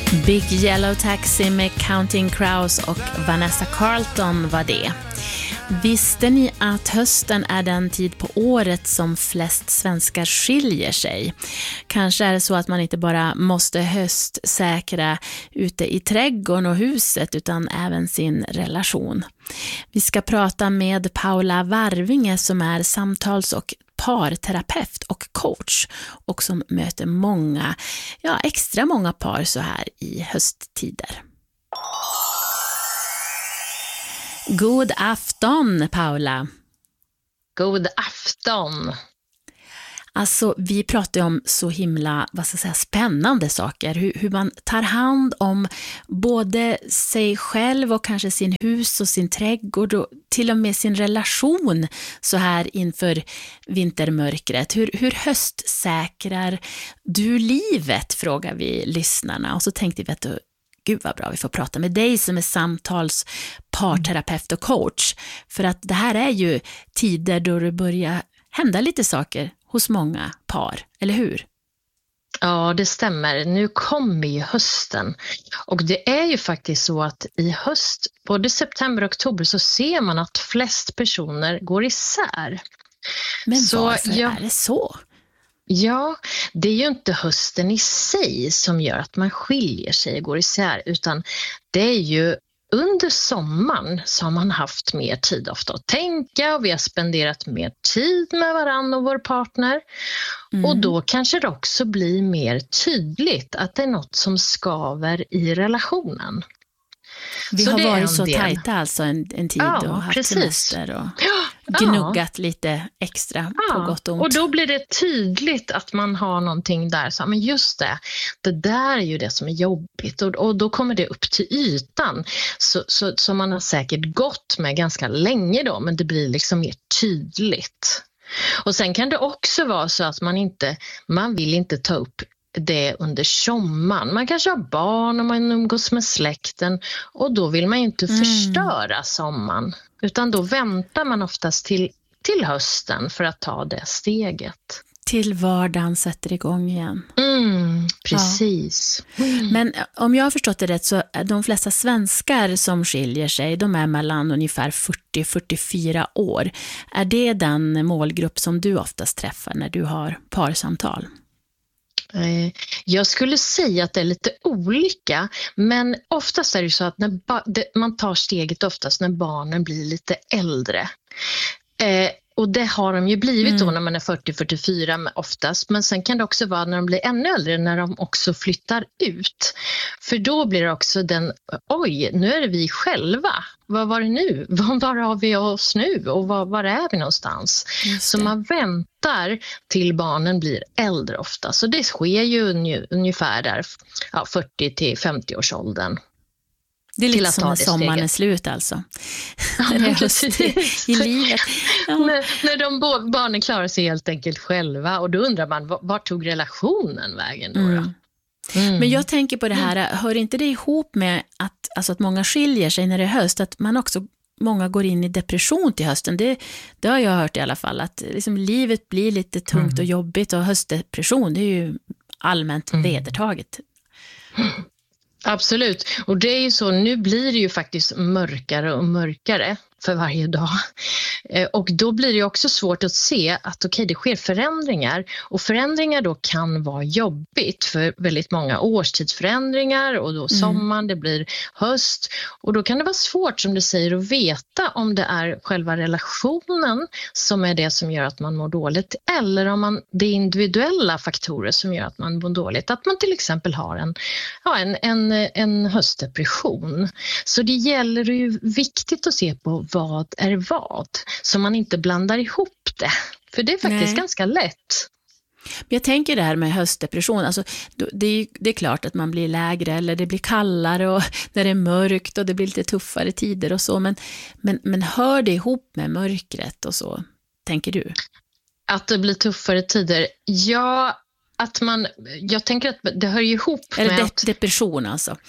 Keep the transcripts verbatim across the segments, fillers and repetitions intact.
Big Yellow Taxi med Counting Crows och Vanessa Carlton var det. Visste ni att hösten är den tid på året som flest svenskar skiljer sig? Kanske är det så att man inte bara måste höstsäkra ute i trädgården och huset utan även sin relation. Vi ska prata med Paula Warvinge som är samtals- och parterapeut och coach och som möter många, ja extra många par så här i hösttider. God afton, Paula. God afton. Alltså, vi pratar om så himla, vad ska jag säga, spännande saker. Hur, hur man tar hand om både sig själv och kanske sin hus och sin trädgård och till och med sin relation så här inför vintermörkret. Hur, hur höstsäkrar du livet, frågar vi lyssnarna. Och så tänkte vi att gud vad bra, vi får prata med dig som är samtals, parterapeut och coach. För att det här är ju tider då det börjar hända lite saker hos många par, eller hur? Ja, det stämmer. Nu kommer ju hösten. Och det är ju faktiskt så att i höst, både september och oktober, så ser man att flest personer går isär. Men så varför jag... är det så? Ja, det är ju inte hösten i sig som gör att man skiljer sig och går isär, utan det är ju under sommaren så har man haft mer tid ofta att tänka och vi har spenderat mer tid med varann och vår partner. Mm. Och då kanske det också blir mer tydligt att det är något som skaver i relationen. Vi så har det varit så del. tajta alltså en, en tid ja, och haft precis. semester och ja. gnuggat lite extra ja. på gott och ont. Och då blir det tydligt att man har någonting där. Så, men just det, det där är ju det som är jobbigt. Och, och då kommer det upp till ytan. Så, så, så man har säkert gått med ganska länge då. Men det blir liksom mer tydligt. Och sen kan det också vara så att man inte, man vill inte ta upp det under sommaren. Man kanske har barn och man umgås med släkten och då vill man inte mm. förstöra sommaren, utan då väntar man oftast till, till hösten för att ta det steget. Till vardagen sätter igång igen. Mm, precis. Ja. Mm. Men om jag har förstått det rätt så är de flesta svenskar som skiljer sig, de är mellan ungefär fyrtio till fyrtiofyra år. Är det den målgrupp som du oftast träffar när du har parsamtal? Jag skulle säga att det är lite olika, men oftast är det så att när ba- det, man tar steget oftast när barnen blir lite äldre. Eh, och det har de ju blivit mm. då när man är fyrtio till fyrtiofyra oftast, men sen kan det också vara när de blir ännu äldre, när de också flyttar ut. För då blir det också den, oj, nu är det vi själva. Vad var det nu? Var har vi oss nu? Och var, var är vi någonstans? Så man väntar till barnen blir äldre ofta. Så det sker ju ungefär där ja, fyrtio till femtio års åldern. Det är lite som när sommaren är slut alltså. Ja, det är höst i, i livet. Ja. när, när de barnen klarar sig helt enkelt själva. Och då undrar man, var, var tog relationen vägen då? Mm. Mm. Men jag tänker på det här, hör inte det ihop med att, alltså att många skiljer sig när det är höst? Att man också, många går in i depression till hösten. Det, det har jag hört i alla fall. Att liksom livet blir lite tungt mm. och jobbigt. Och höstdepression, det är ju allmänt mm. vedertaget. Absolut. Och det är ju så, nu blir det ju faktiskt mörkare och mörkare för varje dag. Och då blir det också svårt att se att okej, okay, det sker förändringar. Och förändringar då kan vara jobbigt för väldigt många årstidsförändringar och då sommaren, det blir höst. Och då kan det vara svårt, som du säger, att veta om det är själva relationen som är det som gör att man mår dåligt. Eller om man, det är individuella faktorer som gör att man mår dåligt. Att man till exempel har en, ja, en, en, en höstdepression. Så det gäller ju viktigt att se på vad är vad, så man inte blandar ihop det. För det är faktiskt Nej. ganska lätt. Men jag tänker det här med höstdepression, alltså, det, är, det är klart att man blir lägre eller det blir kallare och när det är mörkt och det blir lite tuffare tider och så, men, men, men hör det ihop med mörkret och så, tänker du? Att det blir tuffare tider, ja, att man, jag tänker att det hör ihop eller med de- att... depression alltså.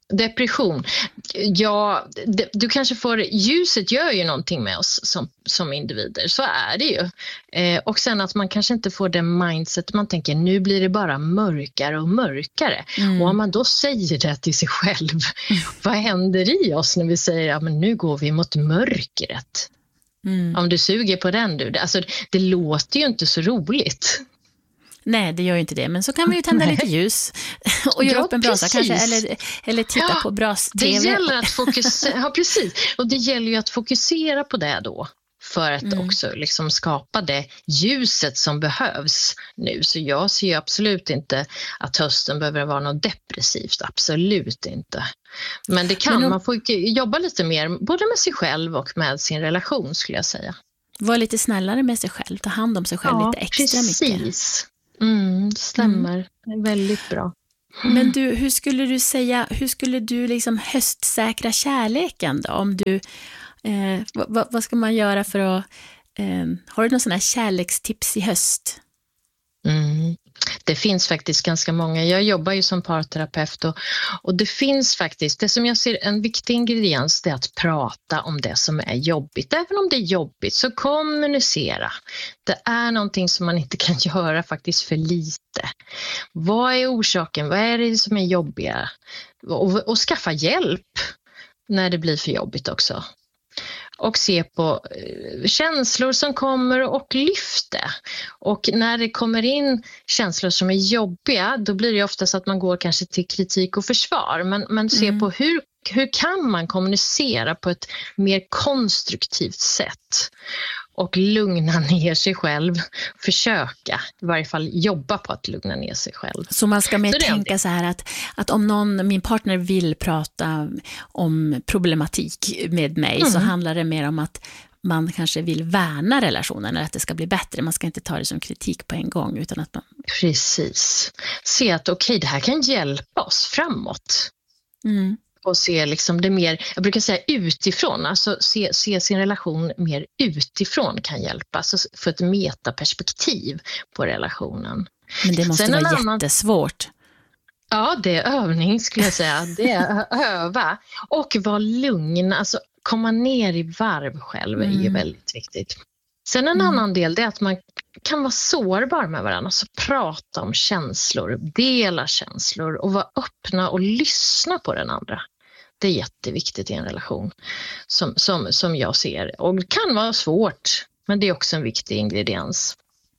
Depression. Ja, det, du kanske får, ljuset gör ju någonting med oss som, som individer, så är det ju. Eh, och sen att man kanske inte får det mindset, man tänker nu blir det bara mörkare och mörkare. Mm. Och om man då säger det till sig själv, mm. vad händer i oss när vi säger ja, men nu går vi mot mörkret? Mm. Om du suger på den du, alltså det låter ju inte så roligt. Nej, det gör ju inte det. Men så kan vi ju tända lite ljus och göra ja, upp en brasa kanske. Eller, eller titta ja, på bras-tv. Det gäller att fokusera, ja, precis. Och det gäller ju att fokusera på det då. För att mm. också liksom skapa det ljuset som behövs nu. Så jag ser ju absolut inte att hösten behöver vara något depressivt. Absolut inte. Men det kan, Men om, man får jobba lite mer både med sig själv och med sin relation skulle jag säga. Var lite snällare med sig själv. Ta hand om sig själv ja, lite extra precis. mycket. Precis. Mm, det stämmer. Mm. Det är väldigt bra. Mm. Men du, hur skulle du säga, hur skulle du liksom höstsäkra kärleken då? Om du, eh, vad, vad ska man göra för att, eh, har du någon sån här kärlekstips i höst? Mm. Det finns faktiskt ganska många. Jag jobbar ju som parterapeut och, och det finns faktiskt, det som jag ser en viktig ingrediens det är att prata om det som är jobbigt. Även om det är jobbigt så kommunicera. Det är någonting som man inte kan göra faktiskt för lite. Vad är orsaken? Vad är det som är jobbiga? Och, och skaffa hjälp när det blir för jobbigt också. Och se på känslor som kommer och lyfte. Och när det kommer in känslor som är jobbiga, då blir det oftast att man går kanske till kritik och försvar. Men, men se mm. på hur, hur kan man kommunicera på ett mer konstruktivt sätt. Och lugna ner sig själv. Försöka, i varje fall jobba på att lugna ner sig själv. Så man ska mer så tänka så här att, att om någon, min partner vill prata om problematik med mig mm. så handlar det mer om att man kanske vill värna relationen eller att det ska bli bättre. Man ska inte ta det som kritik på en gång utan att man... Precis. Se att okej, okay, det här kan hjälpa oss framåt. Mm. Och se liksom det mer, jag brukar säga utifrån, alltså se, se sin relation mer utifrån kan hjälpa. Alltså för ett metaperspektiv på relationen. Men det måste Sen vara annan... jättesvårt. Ja, det är övning skulle jag säga. Det är öva. Och vara lugn, alltså komma ner i varv själv mm. är ju väldigt viktigt. Sen en mm. annan del det är att man kan vara sårbar med varandra. Alltså prata om känslor, dela känslor och vara öppna och lyssna på den andra. Det är jätteviktigt i en relation som, som, som jag ser. Och det kan vara svårt, men det är också en viktig ingrediens.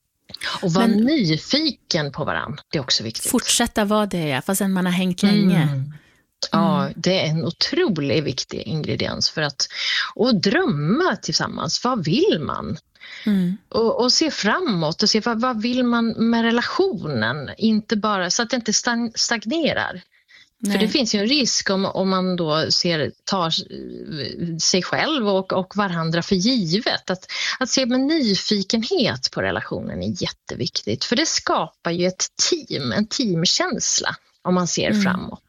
Och vara men, nyfiken på varandra, det är också viktigt. Fortsätta vara det, ja, fast man har hängt länge. Mm. Ja, det är en otroligt viktig ingrediens för att och drömma tillsammans. Vad vill man? Mm. Och, och se framåt och se vad, vad vill man med relationen? Inte bara så att det inte stagnerar. Nej. För det finns ju en risk om, om man då ser, tar sig själv och, och varandra för givet. Att, att se med nyfikenhet på relationen är jätteviktigt. För det skapar ju ett team, en teamkänsla om man ser mm. framåt.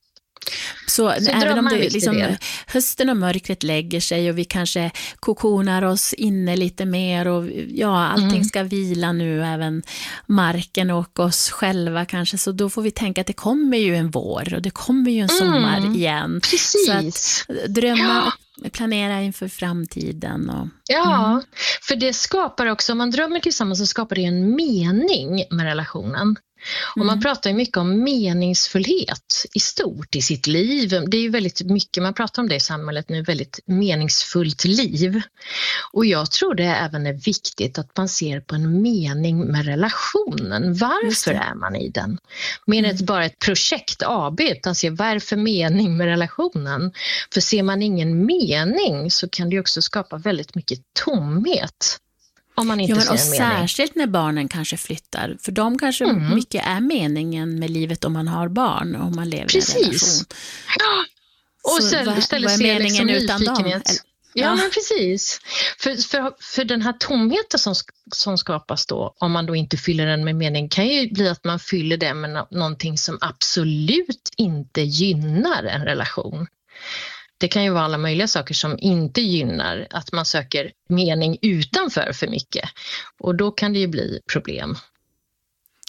Så, så även om det, liksom, hösten och mörkret lägger sig och vi kanske kokonar oss inne lite mer och ja, allting mm. ska vila nu, även marken och oss själva kanske, så då får vi tänka att det kommer ju en vår och det kommer ju en sommar mm. igen. Precis. Så att drömma och planera inför framtiden. Och, ja, mm. för det skapar också, om man drömmer tillsammans så skapar det en mening med relationen. Och man pratar ju mycket om meningsfullhet i stort i sitt liv. Det är ju väldigt mycket, man pratar om det i samhället nu, väldigt meningsfullt liv. Och jag tror det även är viktigt att man ser på en mening med relationen. Varför är man i den? Mer än mm. bara ett projekt A B, utan se varför mening med relationen. För ser man ingen mening så kan det också skapa väldigt mycket tomhet. Om man inte ja, men, och ser särskilt när barnen kanske flyttar. För de kanske mm. mycket är meningen med livet om man har barn och om man lever Precis. i en relation. Ja. Och så sen, vad, vad är meningen liksom utan dem? Eller, ja, ja, men precis. För, för, för den här tomheten som, som skapas då, om man då inte fyller den med mening, kan ju bli att man fyller den med no- någonting som absolut inte gynnar en relation. Det kan ju vara alla möjliga saker som inte gynnar att man söker mening utanför för mycket. Och då kan det ju bli problem.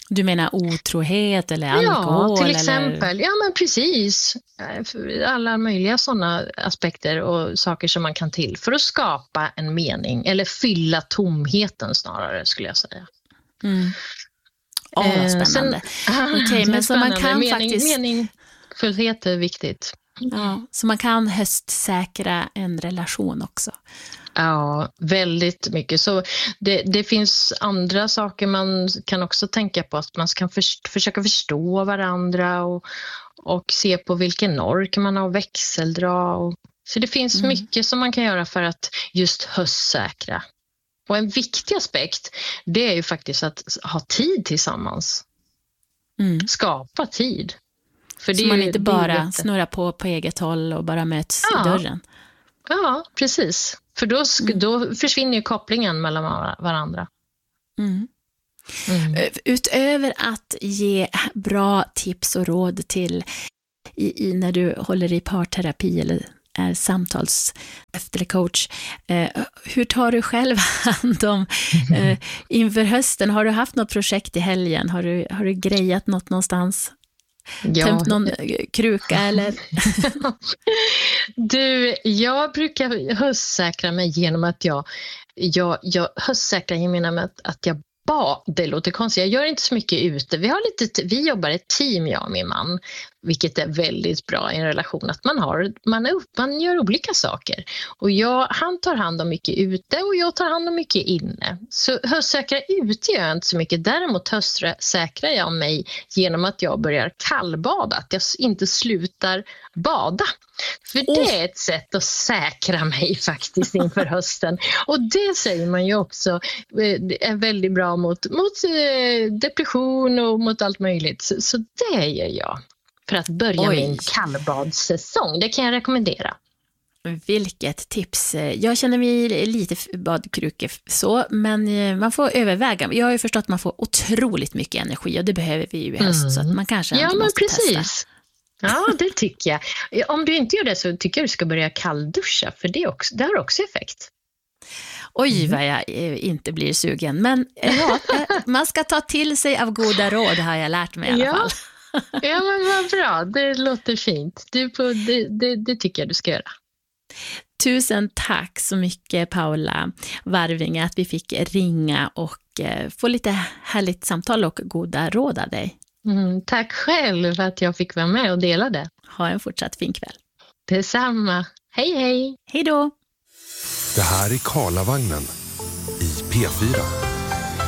Du menar otrohet eller alkohol? Ja, till exempel. Eller? Ja, men precis. Alla möjliga sådana aspekter och saker som man kan till för att skapa en mening eller fylla tomheten snarare, skulle jag säga. Mm. Åh, oh, vad spännande. Okej, okay, men så man kan mening, faktiskt... Meningsfullhet är viktigt. Ja, så man kan höstsäkra en relation också. Ja, väldigt mycket. Så det, det finns andra saker man kan också tänka på. Att man kan för, försöka förstå varandra och, och se på vilken ork man har, växeldra. Och, så det finns mm. mycket som man kan göra för att just höstsäkra. Och en viktig aspekt, det är ju faktiskt att ha tid tillsammans. Mm. Skapa tid. För så det man ju, inte bara snurrar på på eget håll och bara möts ja. i dörren. Ja, precis. För då, mm. då försvinner ju kopplingen mellan varandra. Mm. Mm. Utöver att ge bra tips och råd till i, i när du håller i parterapi eller är samtals eller coach, eh, hur tar du själv hand om eh, inför hösten? Har du haft något projekt i helgen? Har du, har du grejat något någonstans? Ja. Tömt någon kruka eller? Du, jag brukar höstsäkra mig genom att jag, jag, jag höstsäkrar genom att, att jag ba, det låter konstigt, jag gör inte så mycket ute. Vi, har lite, vi jobbar ett team, jag och min man, vilket är väldigt bra i en relation. Att man, har, man, är, man gör olika saker. Och jag, han tar hand om mycket ute och jag tar hand om mycket inne. Så höstsäkra ute gör jag inte så mycket. Däremot höstsäkrar jag mig genom att jag börjar kallbada. Att jag inte slutar bada. För oh. det är ett sätt att säkra mig faktiskt inför hösten. Och det säger man ju också är väldigt bra mot, mot depression och mot allt möjligt. Så, så det gör jag. För att börja Oj. min kallbadssäsong. Det kan jag rekommendera. Vilket tips. Jag känner mig lite badkruke så, men man får överväga. Jag har ju förstått att man får otroligt mycket energi och det behöver vi ju i höst mm. så att man kanske ja, men måste precis. testa. Ja, det tycker jag. Om du inte gör det så tycker jag du ska börja kallduscha för det, också, det har också effekt. Oj, vad jag inte blir sugen. Men ja, man ska ta till sig av goda råd har jag lärt mig i alla ja. fall. Ja, men vad bra. Det låter fint. Du på, det, det, det tycker jag du ska göra. Tusen tack så mycket Paula Varvinge att vi fick ringa och eh, få lite härligt samtal och goda råd av dig. Mm, tack själv för att jag fick vara med och dela det. Ha en fortsatt fin kväll. Detsamma. Hej hej. Hej då. Det här är Karlavagnen i P fyra.